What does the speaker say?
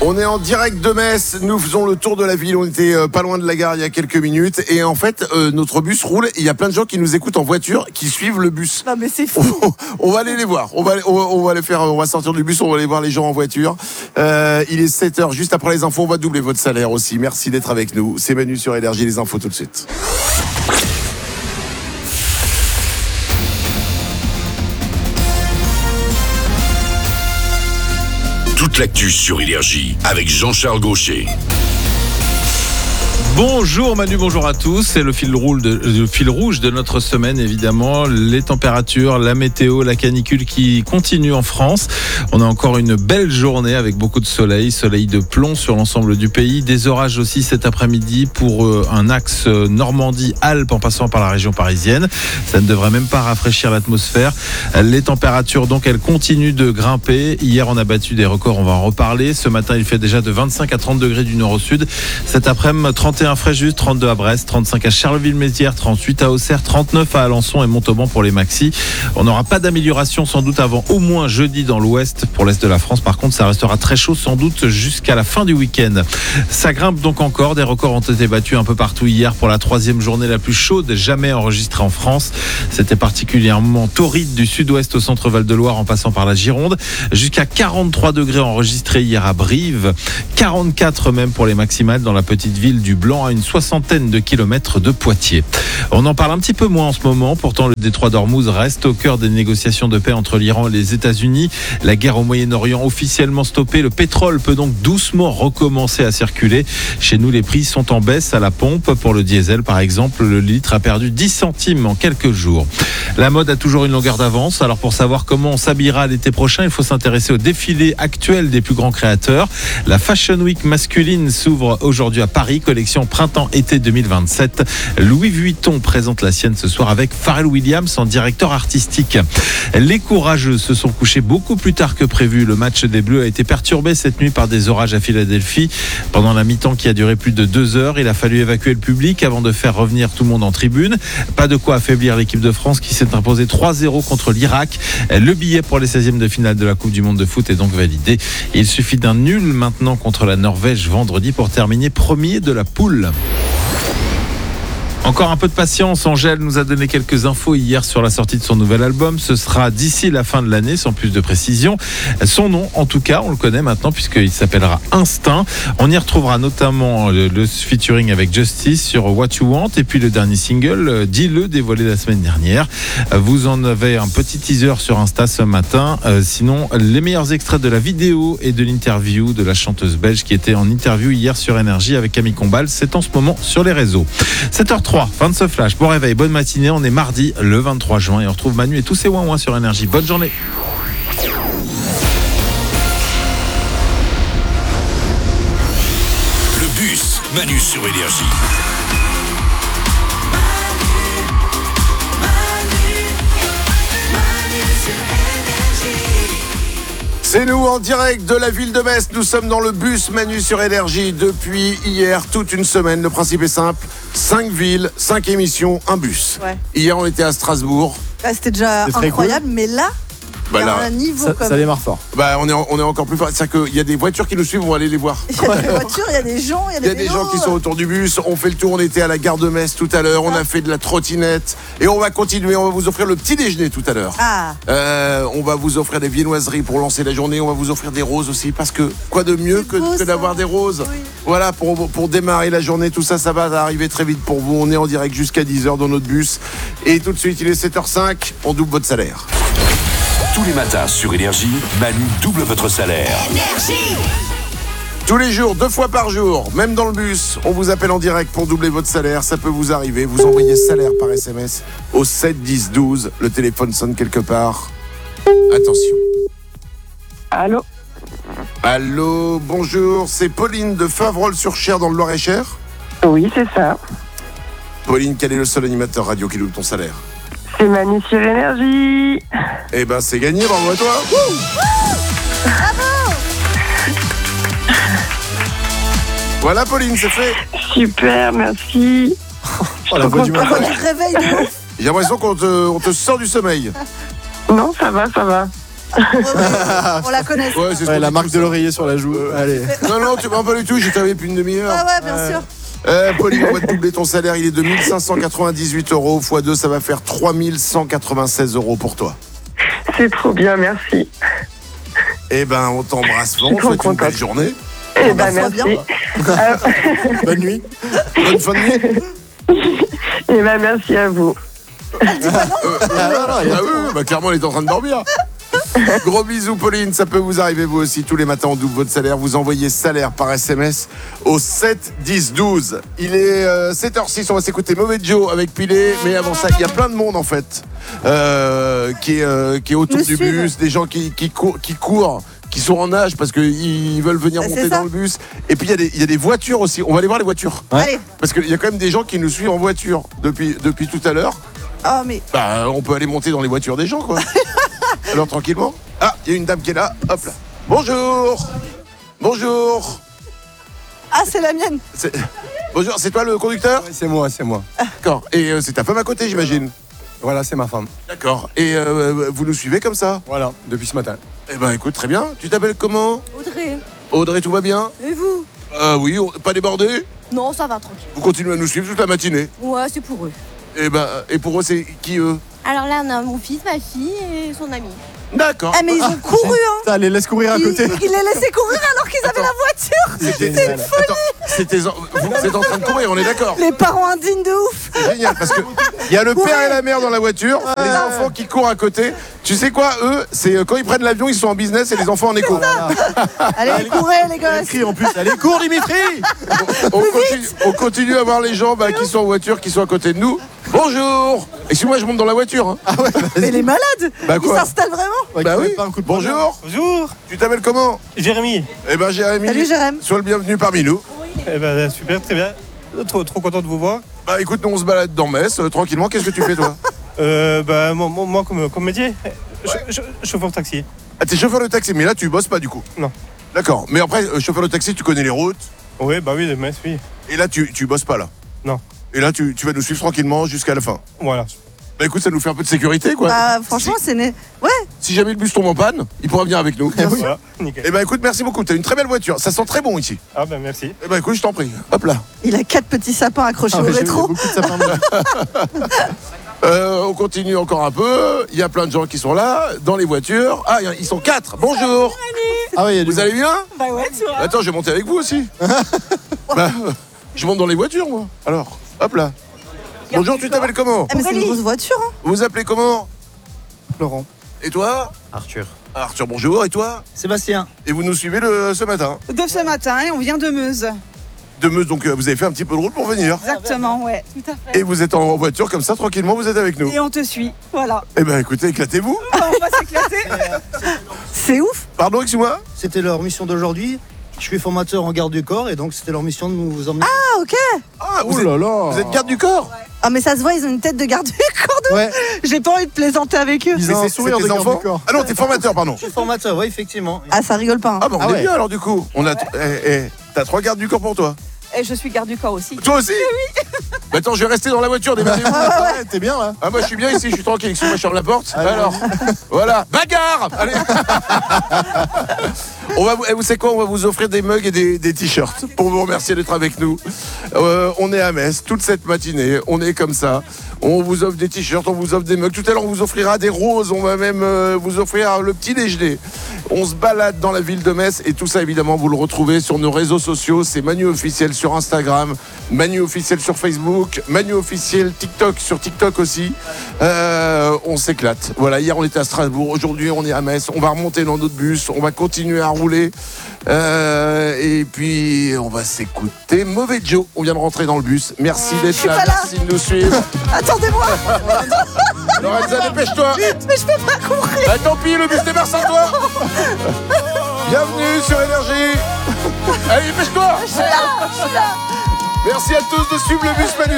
On est en direct de Metz, nous faisons le tour de la ville, on était pas loin de la gare il y a quelques minutes et en fait notre bus roule et il y a plein de gens qui nous écoutent en voiture, qui suivent le bus. Non mais c'est fou. On va aller les voir, on va sortir du bus, on va aller voir les gens en voiture. Il est 7h, juste après les infos, on va doubler votre salaire aussi. Merci d'être avec nous, c'est Manu sur Énergie, les infos tout de suite. Toute l'actu sur Énergie avec Jean-Charles Gaucher. Bonjour Manu, bonjour à tous. C'est le fil rouge de notre semaine, évidemment. Les températures, la météo, la canicule qui continue en France. On a encore une belle journée avec beaucoup de soleil de plomb sur l'ensemble du pays. Des orages aussi cet après-midi pour un axe Normandie-Alpes en passant par la région parisienne. Ça ne devrait même pas rafraîchir l'atmosphère. Les températures, donc, elles continuent de grimper. Hier, on a battu des records, on va en reparler. Ce matin, il fait déjà de 25 à 30 degrés du nord au sud. Cet après-midi, 31 à Fréjus, 32 à Brest, 35 à Charleville-Mézières, 38 à Auxerre, 39 à Alençon et Montauban pour les maxis. On n'aura pas d'amélioration sans doute avant au moins jeudi dans l'ouest. Pour l'est de la France, par contre, ça restera très chaud sans doute jusqu'à la fin du week-end. Ça grimpe donc encore. Des records ont été battus un peu partout hier pour la troisième journée la plus chaude jamais enregistrée en France. C'était particulièrement torride du sud-ouest au centre Val-de-Loire en passant par la Gironde. Jusqu'à 43 degrés enregistrés hier à Brive. 44 même pour les maximales dans la petite ville du Blanc, à une soixantaine de kilomètres de Poitiers. On en parle un petit peu moins en ce moment. Pourtant, le détroit d'Ormuz reste au cœur des négociations de paix entre l'Iran et les États-Unis. La guerre au Moyen-Orient officiellement stoppée. Le pétrole peut donc doucement recommencer à circuler. Chez nous, les prix sont en baisse à la pompe. Pour le diesel, par exemple, le litre a perdu 10 centimes en quelques jours. La mode a toujours une longueur d'avance. Alors, pour savoir comment on s'habillera l'été prochain, il faut s'intéresser au défilé actuel des plus grands créateurs. La Fashion Week masculine s'ouvre aujourd'hui à Paris. Collection printemps-été 2027. Louis Vuitton présente la sienne ce soir avec Pharrell Williams en directeur artistique. Les courageux se sont couchés beaucoup plus tard que prévu. Le match des Bleus a été perturbé cette nuit par des orages à Philadelphie. Pendant la mi-temps qui a duré plus de 2 heures, il a fallu évacuer le public avant de faire revenir tout le monde en tribune. Pas de quoi affaiblir l'équipe de France qui s'est imposée 3-0 contre l'Irak. Le billet pour les 16e de finale de la Coupe du Monde de foot est donc validé. Il suffit d'un nul maintenant contre la Norvège vendredi pour terminer premier de la poule. Encore un peu de patience, Angèle nous a donné quelques infos hier sur la sortie de son nouvel album. Ce sera d'ici la fin de l'année, sans plus de précision. Son nom, en tout cas, on le connaît maintenant puisqu'il s'appellera Instinct. On y retrouvera notamment le featuring avec Justice sur What You Want et puis le dernier single, Dis-le, dévoilé la semaine dernière. Vous en avez un petit teaser sur Insta ce matin. Sinon, les meilleurs extraits de la vidéo et de l'interview de la chanteuse belge qui était en interview hier sur Énergie avec Camille Combal, c'est en ce moment sur les réseaux. 7h03. Fin de ce flash. Bon réveil, bonne matinée. On est mardi le 23 juin et on retrouve Manu et tous ses ouin-ouin sur Énergie. Bonne journée. Le bus Manu sur Énergie. C'est nous en direct de la ville de Metz. Nous sommes dans le bus Manu sur Énergie depuis hier, toute une semaine. Le principe est simple, 5 villes, 5 émissions, un bus. Ouais. Hier, on était à Strasbourg. C'était déjà incroyable, mais là, il y a un niveau comme ça démarre fort. On est encore plus fort. C'est-à-dire qu'il y a des voitures qui nous suivent, on va aller les voir. Il y a des voitures, il y a des gens, il y a des gens qui sont autour du bus. On fait le tour, on était à la gare de Metz tout à l'heure. On a fait de la trottinette. Et on va continuer, on va vous offrir le petit déjeuner tout à l'heure. On va vous offrir des viennoiseries pour lancer la journée. On va vous offrir des roses aussi. Parce que quoi de mieux que d'avoir des roses. Oui. Voilà, pour démarrer la journée. Tout ça, ça va arriver très vite pour vous. On est en direct jusqu'à 10h dans notre bus. Et tout de suite, il est 7h05. On double votre salaire. Tous les matins sur Énergie, Manu double votre salaire. Énergie! Tous les jours, 2 fois par jour, même dans le bus, on vous appelle en direct pour doubler votre salaire. Ça peut vous arriver. Vous envoyez salaire par SMS au 7 10 12. Le téléphone sonne quelque part. Attention. Allô? Allô, bonjour. C'est Pauline de Favrolles-sur-Cher dans le Loir-et-Cher? Oui, c'est ça. Pauline, quel est le seul animateur radio qui double ton salaire? C'est Manu sur Énergie. Eh ben, c'est gagné, bravo à toi. Bravo. Voilà, Pauline, c'est fait. Super, merci. Oh, la voix du matin. Réveil de ouf. J'ai l'impression qu'on te sort du sommeil. Non, ça va, ça va. On la connaît. Ouais, c'est la marque de l'oreiller sur la joue. Allez. Non, tu m'en pas du tout, j'ai travaillé depuis une demi-heure. Ah ouais, bien sûr. Pauline, on va te doubler ton salaire, il est de 1598 €. x2, ça va faire 3196 € pour toi. C'est trop bien, merci. Eh ben, on t'embrasse fort, on te souhaite une belle journée. Eh ben, merci. Bonne nuit. Bonne fin de nuit. Eh ben, merci à vous. Clairement, elle est en train de dormir. Gros bisous, Pauline. Ça peut vous arriver, vous aussi. Tous les matins, on double votre salaire. Vous envoyez salaire par SMS au 7 10 12. Il est 7h06. On va s'écouter Mauvais Joe avec Pilé. Mais avant ça, il y a plein de monde, en fait, qui est autour du bus. Des gens qui courent, qui sont en nage parce qu'ils veulent venir monter dans le bus. Et puis, il y a des voitures aussi. On va aller voir les voitures. Allez. Parce qu'il y a quand même des gens qui nous suivent en voiture depuis tout à l'heure. Oh, mais. On peut aller monter dans les voitures des gens, quoi. Alors, tranquillement. Ah, il y a une dame qui est là. Hop là. Bonjour. Bonjour. Ah, c'est la mienne. Bonjour, c'est toi le conducteur? Ouais, c'est moi. D'accord. Et c'est ta femme à côté, j'imagine? Voilà, c'est ma femme. D'accord. Et vous nous suivez comme ça? Voilà, depuis ce matin. Eh ben, écoute, très bien. Tu t'appelles comment? Audrey. Audrey, tout va bien? Et vous? Oui, pas débordé? Non, ça va, tranquille. Vous continuez à nous suivre toute la matinée? Ouais, c'est pour eux. Et pour eux, c'est qui, eux? Alors là, on a mon fils, ma fille et son ami. D'accord. Ah, mais ils ont couru, hein. Ça, les laisse courir à côté. Il les laissait courir alors qu'ils avaient la voiture. C'était une folie. Vous êtes en train de courir, on est d'accord? Les parents indignes de ouf. C'est génial parce que il y a le père et la mère dans la voiture, les enfants qui courent à côté. Tu sais quoi, eux, c'est quand ils prennent l'avion, ils sont en business et les enfants en écho. Allez, courez, les gosses. En plus, allez, cours, Dimitri. On continue à voir les gens qui sont en voiture, qui sont à côté de nous. Bonjour. Excuse-moi, je monte dans la voiture. Hein. Ah ouais, mais les malades. Bah ils s'installent vraiment. Bah oui. Pas un coup de Bonjour. Bonjour, Tu t'appelles comment? Jérémy. Eh ben Jérémy. Salut, Jérémy. Sois le bienvenu parmi nous. Eh ben super, très bien. Trop content de vous voir. Bah écoute, nous on se balade dans Metz, tranquillement. Qu'est-ce que tu fais toi? Moi comme métier, chauffeur taxi. Ah, t'es chauffeur de taxi, mais là tu bosses pas du coup? Non. D'accord. Mais après, chauffeur de taxi, tu connais les routes. Oui, bah oui, de Metz, oui. Et là tu bosses pas là? Non. Et là tu vas nous suivre tranquillement jusqu'à la fin. Voilà. Bah écoute, ça nous fait un peu de sécurité quoi. Bah franchement, c'est né. Ouais. Si jamais le bus tombe en panne, il pourra venir avec nous. Voilà, nickel. Et bah écoute, merci beaucoup. T'as une très belle voiture. Ça sent très bon ici. Ah ben merci. Et bah écoute, je t'en prie. Hop là. Il a 4 petits sapins accrochés au rétro. Beaucoup de sapins. On continue encore un peu. Il y a plein de gens qui sont là dans les voitures. Ah, ils sont 4. Bonjour. Ah ouais, Vous allez bien? Bah ouais, tu vois. Attends, je vais monter avec vous aussi. Je monte dans les voitures, moi. Alors, hop là. Bonjour, tu t'appelles comment? Ah, mais c'est une grosse voiture, hein. Vous vous appelez comment? Laurent. Et toi? Arthur. Arthur, bonjour. Et toi? Sébastien. Et vous nous suivez ce matin? De ce matin, et on vient de Meuse. De Meuse, donc vous avez fait un petit peu de route pour venir. Exactement, ouais, tout à fait. Et vous êtes en voiture comme ça, tranquillement, vous êtes avec nous. Et on te suit, voilà. Eh ben écoutez, éclatez-vous. On va s'éclater. C'est ouf. Pardon, excuse-moi. C'était leur mission d'aujourd'hui. Je suis formateur en garde du corps et donc c'était leur mission de nous emmener. Ah, ok. Ah, vous êtes garde du corps? Ah, mais ça se voit, ils ont une tête de garde du corps de Ouais. J'ai pas envie de plaisanter avec eux. Ils ont un C'est sourire tes de garde enfants? du corps. Ah non, t'es formateur, pardon. Je suis formateur, oui, effectivement. Ah, ça rigole pas, hein. Ah bah on Ah est ouais. bien alors du coup. On a t'as 3 gardes du corps pour toi. Et je suis garde du corps aussi. Toi aussi? Oui. Bah attends, je vais rester dans la voiture, démarrez-vous. Ouais, t'es bien là. Ah moi je suis bien ici, je suis tranquille. Excuse-moi, je ferme la porte. Alors, voilà, bagarre. Allez. Vous savez quoi? On va vous offrir des mugs et des t-shirts pour vous remercier d'être avec nous. On est à Metz toute cette matinée. On est comme ça. On vous offre des t-shirts, on vous offre des mugs. Tout à l'heure, on vous offrira des roses. On va même vous offrir le petit déjeuner. On se balade dans la ville de Metz et tout ça, évidemment, vous le retrouvez sur nos réseaux sociaux. C'est Manu Officiel sur Instagram, Manu Officiel sur Facebook, Manu Officiel sur TikTok aussi. On s'éclate. Voilà, hier on était à Strasbourg, aujourd'hui on est à Metz. On va remonter dans notre bus, on va continuer à rouler. Et puis on va s'écouter Mauvais Joe. On vient de rentrer dans le bus. Merci d'être là, merci de nous suivre. Attendez-moi. Lorenza, dépêche-toi. Mais je peux pas courir. Ah, tant pis, le bus démarre sans toi. Bienvenue sur Énergie. Allez, dépêche-toi. Je suis là. Merci à tous de suivre le bus Manu.